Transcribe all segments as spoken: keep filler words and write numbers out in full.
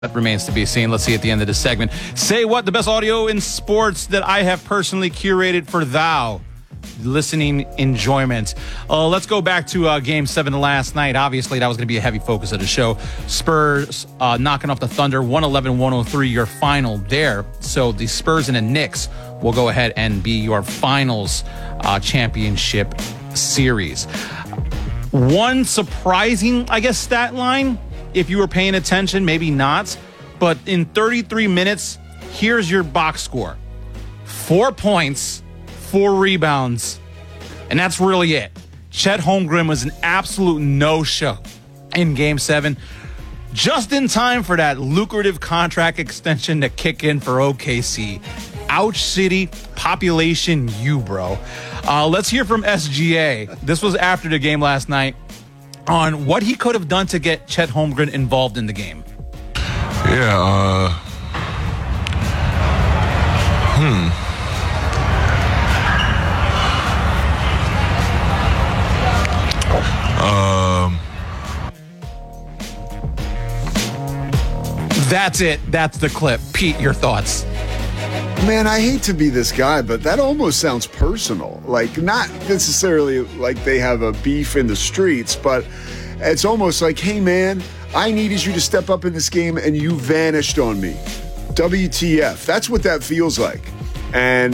That remains to be seen. Let's see at the end of this segment. Say what? The best audio in sports that I have personally curated for thou listening enjoyment. Uh, let's go back to uh, Game seven last night. Obviously, that was going to be a heavy focus of the show. Spurs uh, knocking off the Thunder, one eleven one oh three, your final there. So the Spurs and the Knicks will go ahead and be your finals uh, championship series. One surprising, I guess, stat line, if you were paying attention, maybe not, but in thirty-three minutes, here's your box score. Four points, four rebounds, and that's really it. Chet Holmgren was an absolute no-show in Game seven, just in time for that lucrative contract extension to kick in for O K C. Ouch City, population you, bro. Uh, let's hear from S G A. This was after the game last night, on what he could have done to get Chet Holmgren involved in the game. Yeah, uh... Hmm. Um... That's it. That's the clip. Pete, your thoughts? Man, I hate to be this guy, but that almost sounds personal. Like, not necessarily like they have a beef in the streets, but it's almost like, hey, man, I needed you to step up in this game and you vanished on me. W T F. That's what that feels like. And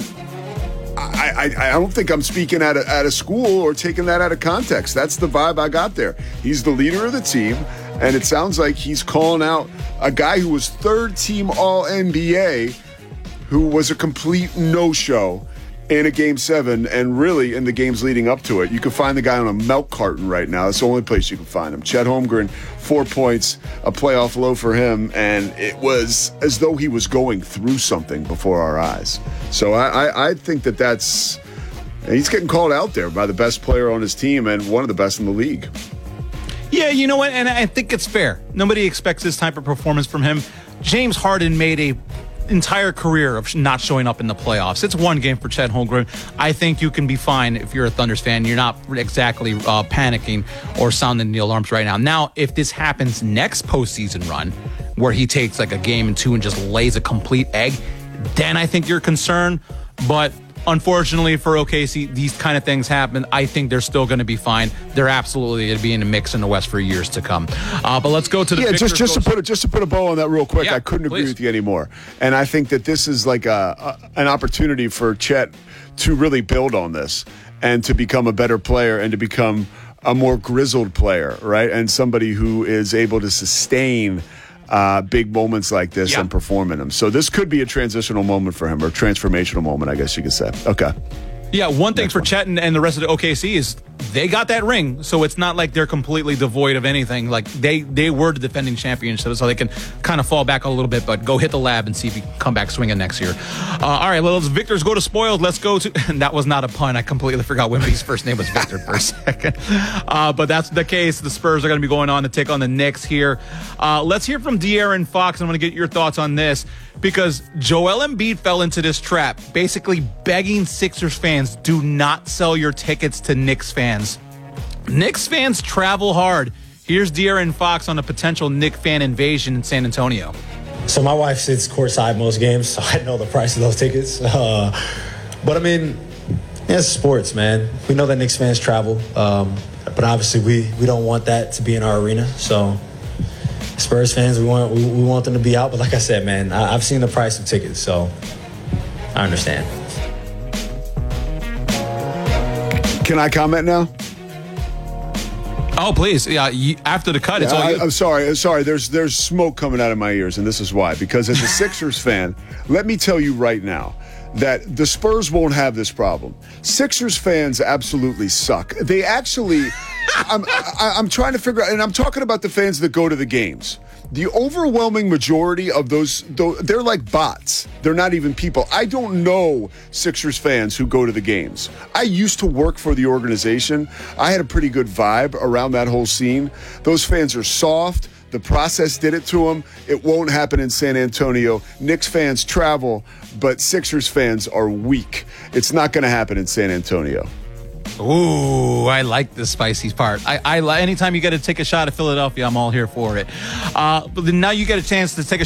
I, I, I don't think I'm speaking out of, out of school or taking that out of context. That's the vibe I got there. He's the leader of the team, and it sounds like he's calling out a guy who was third team All N B A, who was a complete no-show in a Game seven, and really in the games leading up to it. You can find the guy on a milk carton right now. That's the only place you can find him. Chet Holmgren, four points, a playoff low for him, and it was as though he was going through something before our eyes. So I, I, I think that that's... He's getting called out there by the best player on his team and one of the best in the league. Yeah, you know what? And I think it's fair. Nobody expects this type of performance from him. James Harden made a entire career of not showing up in the playoffs. It's one game for Chet Holmgren. I think you can be fine if you're a Thunders fan. You're not exactly uh, panicking or sounding the alarms right now. Now, if this happens next postseason run, where he takes like a game and two and just lays a complete egg, then I think you're concerned. But unfortunately for O K C, these kind of things happen. I think they're still going to be fine. They're absolutely going to be in the mix in the West for years to come. Uh, but let's go to the yeah. Just just to put a, just to put a bow on that real quick. Yeah, I couldn't agree please. with you anymore. And I think that this is like a, a an opportunity for Chet to really build on this and to become a better player and to become a more grizzled player, right? And somebody who is able to sustain Uh, big moments like this yeah. and perform in them. So this could be a transitional moment for him, or transformational moment, I guess you could say. Okay. Yeah, one thing Next for one. Chet and, and the rest of the O K C is they got that ring, so it's not like they're completely devoid of anything. Like, they, they were the defending champions, so they can kind of fall back a little bit, but go hit the lab and see if you can come back swinging next year. Uh, all right, well, let's Victor's go to spoiled. Let's go to... That was not a pun. I completely forgot Wemby's first name was Victor for a second. Uh, but that's the case. The Spurs are going to be going on to take on the Knicks here. Uh, let's hear from De'Aaron Fox. I'm going to get your thoughts on this, because Joel Embiid fell into this trap, basically begging Sixers fans, do not sell your tickets to Knicks fans. Knicks fans travel hard. Here's De'Aaron Fox on a potential Knicks fan invasion in San Antonio. So my wife sits courtside most games, so I know the price of those tickets. Uh, but, I mean, yeah, it's sports, man. We know that Knicks fans travel, um, but obviously we, we don't want that to be in our arena. So Spurs fans, we want we, we want them to be out. But like I said, man, I, I've seen the price of tickets, so I understand. Can I comment now? Oh, please. Yeah, you, after the cut, it's Yeah, all I, you. I'm sorry. I'm sorry. There's there's smoke coming out of my ears, and this is why. Because as a Sixers fan, let me tell you right now that the Spurs won't have this problem. Sixers fans absolutely suck. They actually, I'm I, I'm trying to figure out, and I'm talking about the fans that go to the games. The overwhelming majority of those, they're like bots. They're not even people. I don't know Sixers fans who go to the games. I used to work for the organization. I had a pretty good vibe around that whole scene. Those fans are soft. The process did it to them. It won't happen in San Antonio. Knicks fans travel, but Sixers fans are weak. It's not going to happen in San Antonio. Ooh, I like the spicy part. I, I anytime you get to take a shot at Philadelphia, I'm all here for it. Uh, but then now you get a chance to take a